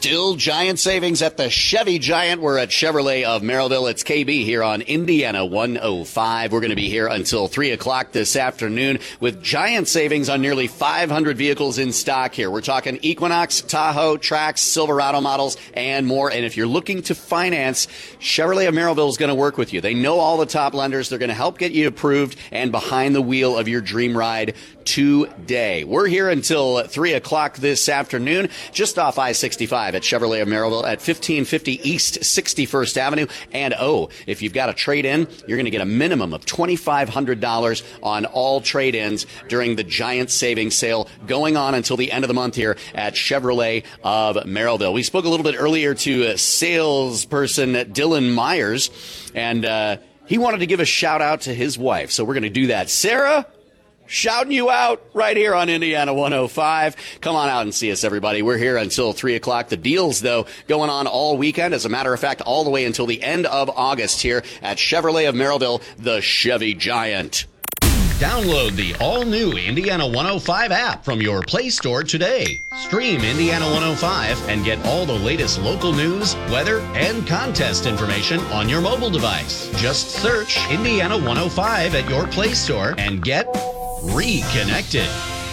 Still giant savings at the Chevy Giant. We're at Chevrolet of Merrillville. It's KB here on Indiana 105. We're going to be here until 3 o'clock this afternoon with giant savings on nearly 500 vehicles in stock here. We're talking Equinox, Tahoe, Trax, Silverado models, and more. And if you're looking to finance, Chevrolet of Merrillville is going to work with you. They know all the top lenders. They're going to help get you approved and behind the wheel of your dream ride today. We're here until 3 o'clock this afternoon, just off I-65 at Chevrolet of Merrillville at 1550 East 61st Avenue. And if you've got a trade-in, you're going to get a minimum of $2,500 on all trade-ins during the giant savings sale going on until the end of the month here at Chevrolet of Merrillville. We spoke a little bit earlier to salesperson Dylan Myers, and he wanted to give a shout out to his wife. So we're going to do that. Sarah, shouting you out right here on Indiana 105. Come on out and see us, everybody. We're here until 3 o'clock. The deals, though, going on all weekend. As a matter of fact, all the way until the end of August here at Chevrolet of Merrillville, the Chevy Giant. Download the all-new Indiana 105 app from your Play Store today. Stream Indiana 105 and get all the latest local news, weather, and contest information on your mobile device. Just search Indiana 105 at your Play Store and get reconnected.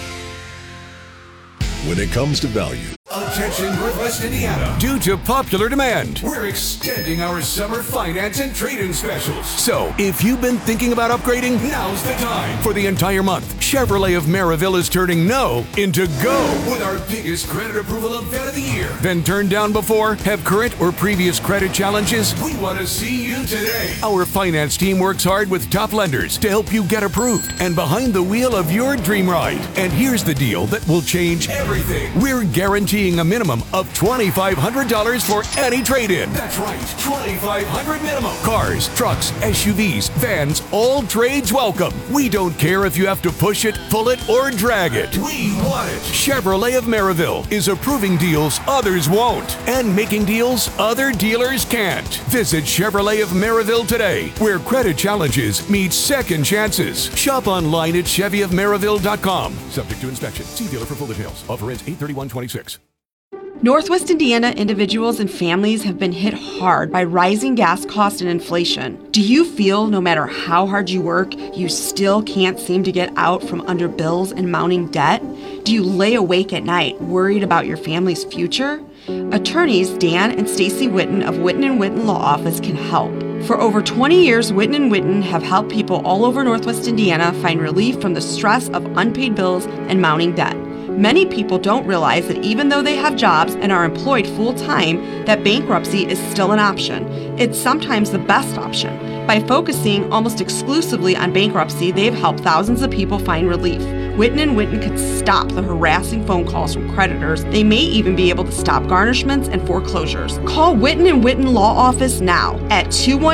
When it comes to value. Attention Northwest Indiana. Due to popular demand, we're extending our summer finance and trade-in specials. So, if you've been thinking about upgrading, now's the time. For the entire month, Chevrolet of Merrillville is turning no into go with our biggest credit approval event of the year. Been turned down before? Have current or previous credit challenges? We want to see you today. Our finance team works hard with top lenders to help you get approved and behind the wheel of your dream ride. And here's the deal that will change everything. We're guaranteeing a minimum of $2,500 for any trade-in. That's right, $2,500 minimum. Cars, trucks, SUVs, vans, all trades welcome. We don't care if you have to push it, pull it, or drag it. We want it. Chevrolet of Merrillville is approving deals others won't and making deals other dealers can't. Visit Chevrolet of Merrillville today, where credit challenges meet second chances. Shop online at ChevyofMerrillville.com. Subject to inspection. See dealer for full details. Offer ends 8/31/26. Northwest Indiana individuals and families have been hit hard by rising gas costs and inflation. Do you feel no matter how hard you work, you still can't seem to get out from under bills and mounting debt? Do you lay awake at night worried about your family's future? Attorneys Dan and Stacy Witten of Witten & Witten Law Office can help. For over 20 years, Witten & Witten have helped people all over Northwest Indiana find relief from the stress of unpaid bills and mounting debt. Many people don't realize that even though they have jobs and are employed full-time, that bankruptcy is still an option. It's sometimes the best option. By focusing almost exclusively on bankruptcy, they've helped thousands of people find relief. Witten & Witten could stop the harassing phone calls from creditors. They may even be able to stop garnishments and foreclosures. Call Witten & Witten Law Office now at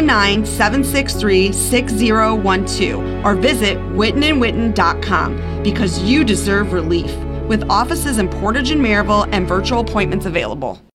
219-763-6012 or visit wittenandwitten.com because you deserve relief. With offices in Portage and Maryville and virtual appointments available.